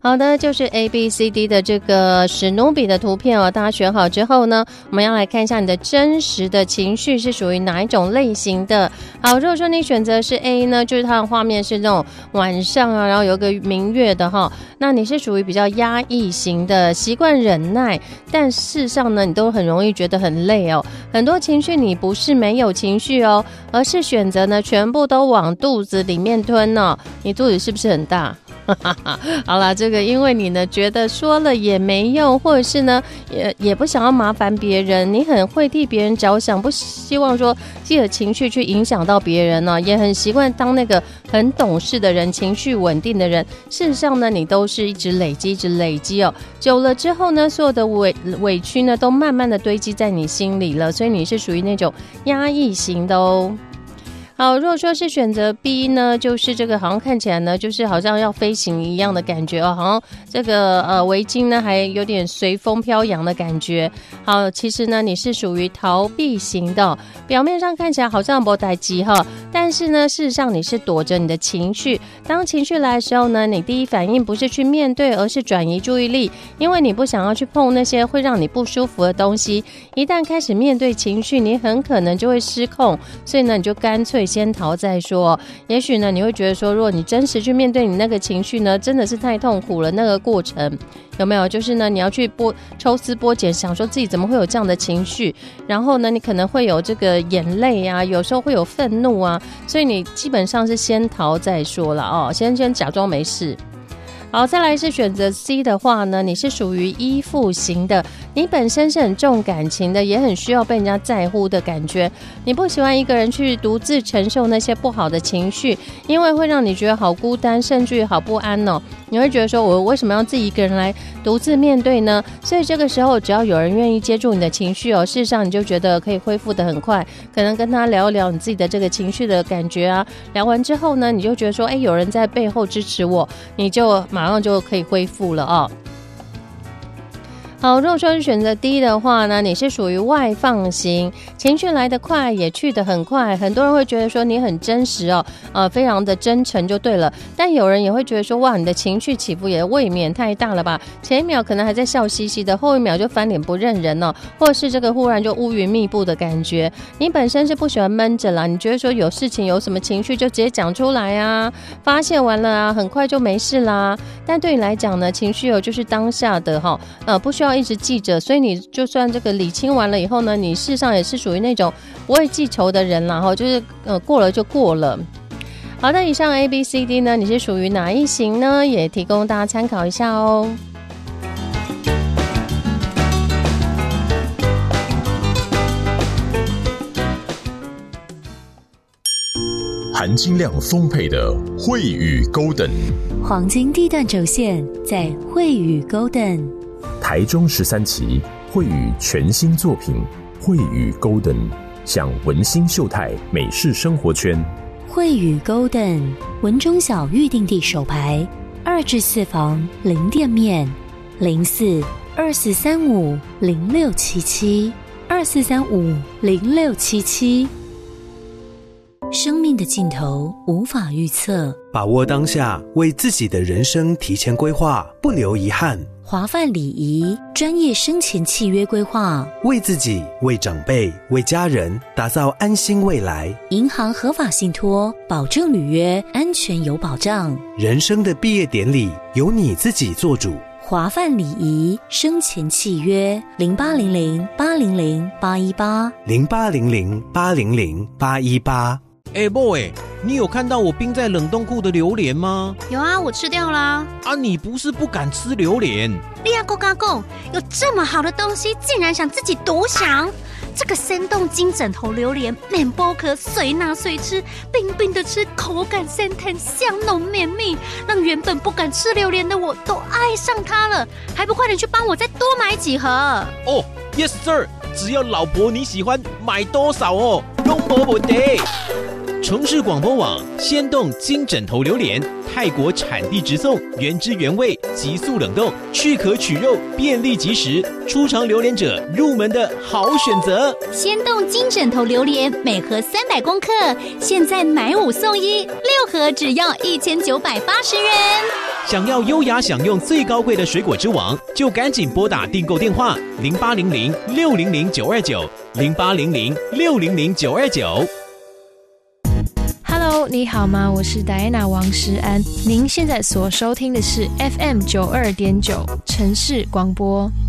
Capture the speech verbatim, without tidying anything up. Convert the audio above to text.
好的，就是 A B C D 的这个史努比的图片哦，大家选好之后呢，我们要来看一下你的真实的情绪是属于哪一种类型的。好，如果说你选择是 A 呢，就是它的画面是那种晚上啊，然后有个明月的哈，那你是属于比较压抑型的，习惯忍耐，但事实上呢，你都很容易觉得很累哦。很多情绪你不是没有情绪哦，而是选择呢全部都往肚子里面吞哦。你肚子是不是很大？好啦，这个因为你呢觉得说了也没用，或者是呢也也不想要麻烦别人，你很会替别人着想，不希望说自己的情绪去影响到别人呢、啊，也很习惯当那个很懂事的人，情绪稳定的人。事实上呢，你都是一直累积，一直累积哦，久了之后呢，所有的委委屈呢都慢慢的堆积在你心里了，所以你是属于那种压抑型的哦。好，如果说是选择 B 呢，就是这个好像看起来呢，就是好像要飞行一样的感觉哦，好像这个呃围巾呢还有点随风飘扬的感觉。好，其实呢你是属于逃避型的、哦，表面上看起来好像没代志哈，但是呢事实上你是躲着你的情绪。当情绪来的时候呢，你第一反应不是去面对，而是转移注意力，因为你不想要去碰那些会让你不舒服的东西。一旦开始面对情绪，你很可能就会失控，所以呢你就干脆先逃再说。也许呢你会觉得说，如果你真实去面对你那个情绪呢，真的是太痛苦了，那个过程有没有？就是呢你要去剥抽丝剥茧，想说自己怎么会有这样的情绪，然后呢你可能会有这个眼泪啊，有时候会有愤怒啊，所以你基本上是先逃再说了哦，先先假装没事。好，再来是选择 C 的话呢，你是属于依附型的，你本身是很重感情的，也很需要被人家在乎的感觉。你不喜欢一个人去独自承受那些不好的情绪，因为会让你觉得好孤单，甚至于好不安哦。你会觉得说，我为什么要自己一个人来独自面对呢？所以这个时候，只要有人愿意接住你的情绪哦，事实上你就觉得可以恢复得很快。可能跟他聊一聊你自己的这个情绪的感觉啊，聊完之后呢，你就觉得说，哎，有人在背后支持我，你就马上就可以恢复了哦。好，如果说是选择 D 的话呢，你是属于外放型，情绪来得快也去得很快。很多人会觉得说你很真实哦，呃，非常的真诚就对了。但有人也会觉得说，哇，你的情绪起伏也未免太大了吧？前一秒可能还在笑嘻嘻的，后一秒就翻脸不认人哦，或者是这个忽然就乌云密布的感觉。你本身是不喜欢闷着啦，你觉得说有事情有什么情绪就直接讲出来啊，发泄完了啊，很快就没事啦。但对你来讲呢，情绪有就是当下的哈、哦，呃，不需要一直记着，所以你就算这个理清完了以后呢，你事实上也是属于那种不会记仇的人啦，就是呃过了就过了。好的，以上 A B C D 呢，你是属于哪一型呢？也提供大家参考一下哦。 含金量丰沛的慧宇 Golden， 黄金地段轴线在慧宇 Golden。 台中十三期慧宇全新作品慧宇 Golden 享文心秀泰美式生活圈。 慧宇 Golden 文中小预定地首排，二至四房零店面，零四二四三五零六七七二四三五零六七七。生命的尽头无法预测， 把握当下，为自己的人生提前规划，不留遗憾。 华范礼仪专业生前契约规划， 为自己、为长辈、为家人打造安心未来。 银行合法信托，保证履约，安全有保障。 人生的毕业典礼由你自己做主。 华范礼仪生前契约零八零零八零零八一八零八零零八零零八一八。 哎、欸、boy， 你有看到我冰在冷冻库的榴莲吗？ 有啊，我吃掉啦。 啊，你不是不敢吃榴莲？ 你还跟我讲，有这么好的东西，竟然想自己独享？这个生动金枕头榴莲，面剥壳随拿随吃，冰冰的吃，口感鲜甜，香浓绵密，让原本不敢吃榴莲的我都爱上它了。还不快点去帮我再多买几盒？ 哦 ，Yes sir， 只要老婆你喜欢，买多少哦，都没问题。城市广播网鲜冻金枕头榴莲，泰国产地直送，原汁原味，急速冷冻，去壳取肉，便利即食，初尝榴莲者入门的好选择。 鲜冻金枕头榴莲每盒三百公克，现在买五送一，六盒只要一千九百八十元。 想要优雅享用最高贵的水果之王，就赶紧拨打订购电话零八零零六零零九二九零八零零六零零九二九。 Hello， 你好吗？我是 Diana 王诗安，您现在所收听的是 F M 九二点九城市广播。